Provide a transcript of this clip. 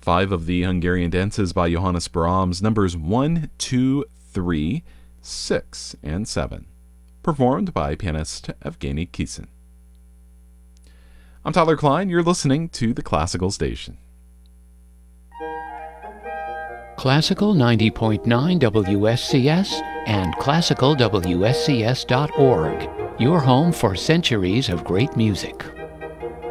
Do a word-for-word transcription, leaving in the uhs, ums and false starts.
Five of the Hungarian dances by Johannes Brahms, numbers one, two, three, six, and seven, performed by pianist Evgeny Kissin. I'm Tyler Klein. You're listening to the Classical Station. Classical ninety point nine W S C S and classical W S C S dot org, your home for centuries of great music.